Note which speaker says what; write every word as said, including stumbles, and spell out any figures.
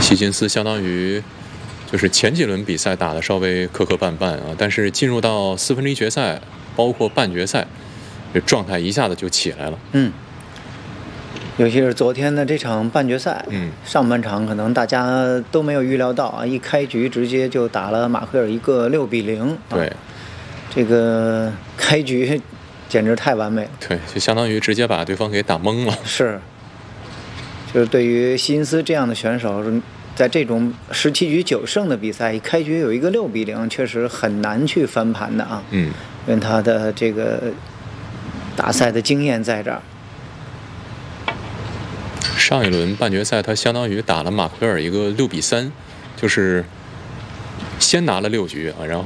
Speaker 1: 希金斯相当于就是前几轮比赛打的稍微磕磕绊绊啊，但是进入到四分之一决赛，包括半决赛，这状态一下子就起来了。
Speaker 2: 嗯，尤其是昨天的这场半决赛，
Speaker 1: 嗯，
Speaker 2: 上半场可能大家都没有预料到啊，一开局直接就打了马奎尔一个六比零、啊。
Speaker 1: 对，
Speaker 2: 这个开局简直太完美了。
Speaker 1: 对，就相当于直接把对方给打懵了。
Speaker 2: 是，就是对于希金斯这样的选手，在这种十七局九胜的比赛，一开局有一个六比零，确实很难去翻盘的啊。
Speaker 1: 嗯，
Speaker 2: 因为他的这个打赛的经验在这儿。
Speaker 1: 上一轮半决赛，他相当于打了马奎尔一个六比三，就是先拿了六局啊，然后。